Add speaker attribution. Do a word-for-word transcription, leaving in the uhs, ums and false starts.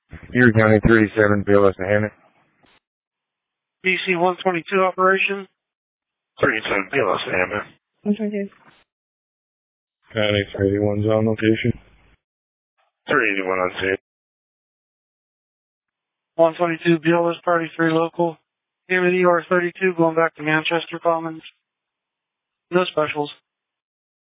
Speaker 1: Erie County thirty-seven, B L S Hammond.
Speaker 2: B C one twenty-two operation.
Speaker 1: thirty-seven, B L S Hammond.
Speaker 3: one twenty-two.
Speaker 1: County three eighty-one's on location. three eighty-one on scene.
Speaker 2: one twenty-two, B L S Party three local. Hammond E R thirty-two going back to Manchester Commons. No specials.